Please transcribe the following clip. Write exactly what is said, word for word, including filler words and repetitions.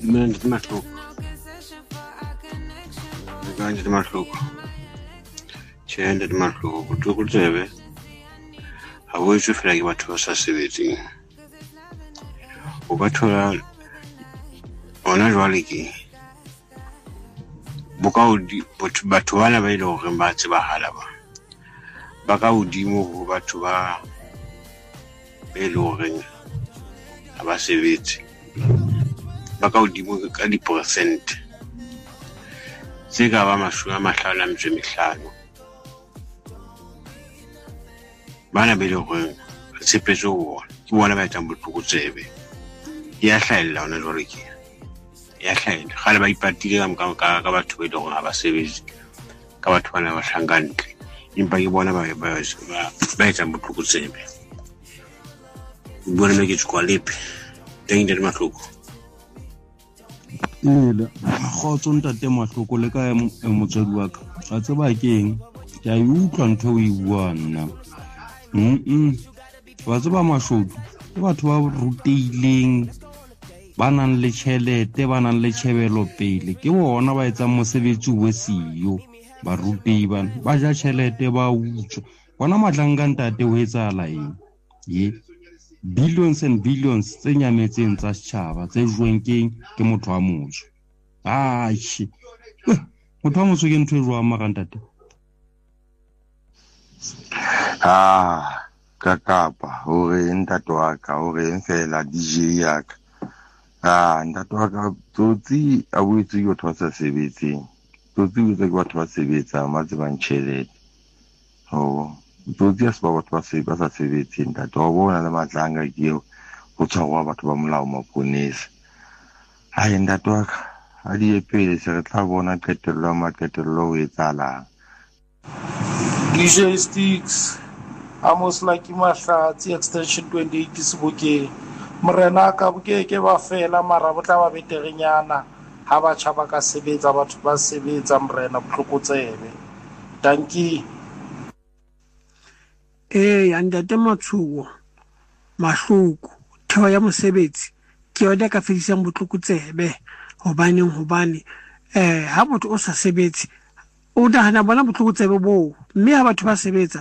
Man, it's not look. The guy is not look. Change the not look. Look at the I wish you feel like what was activity. What was on a rollicky. Bokaudi, but Batuana Vedo and Batsiba Halaba. Bakaudi move Batuba Beloring Abasivit. Bakaudi move a percent. Sigava Masua Mashalam Jimiclano. Bana Beloring, a Sipezo, you want to bet on Butsebe. Yashai on a rollicky. Yahlele khale ba ipatile ka ka ka batho be dong ha ba sebetsi ka batho bana ba hlangantle impa ke bona ba ba ba etsa motlokotsebe bona me ke tshwa lepe teng di matloko ela khotso ntate matloko le ka motswedi wa ka a tseba keng ke a utlwa ntho o e buana mm wa tseba mashodu ke batho ba ruteileng banang le tšhelete banang le tšhebelo pele ke bona ba etsa mosebetsi o seo ba rutei bana ba ja tšhelete ba utswa bona matlanga ntate o etsa eng ye billions and billions tse nyametseng tsa setšhaba tse jweng ke ke motho wa motho ai motho wa motho ke ntho e jwang maka ntate ah kakapa hore ntate wa ka hore fela D J ya ka ah ntate wa ka tsotsi a buetse yo thosa sebetseng tsotsi o tse batho ba sebetsa matse ba ntšhelete ho tsotsi a se ba batho ba se ba sa sebetseng ntate wa bona le matlanga ke go tshwarwa batho ba molao maponesa ai ntate wa ka a di epele se re tla bona qetello ma qetello o etsalang D J Sticks almost like Imahlatsi extension twenty-eight Sebokeng morena ka bokeke ba fela mara botla ba beterenyana ha ba tshaba ka sebetsa batho ba sebetsa morena botlhokotsebe danki eh andate matsuo mahloko theo ya mosebetsi ke yona ka fedisang botlhokotsebe hobaneng hobane eh ha motho o sa sebetse o dahana bona botlhokotsebe bo mme ha batho ba sebetsa